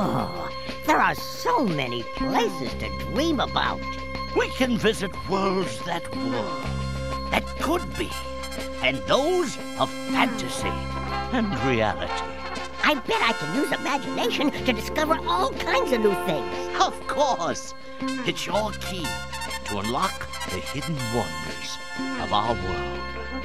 Oh, there are so many places to dream about. We can visit worlds that were, that could be, and those of fantasy and reality. I bet I can use imagination to discover all kinds of new things. Of course! It's your key to unlock the hidden wonders of our world.